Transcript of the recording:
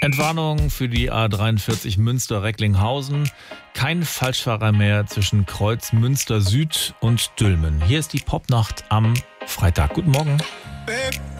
Entwarnung für die A43 Münster-Recklinghausen. Kein Falschfahrer mehr zwischen Kreuz Münster Süd und Dülmen. Hier ist die Popnacht am Freitag. Guten Morgen. Babe.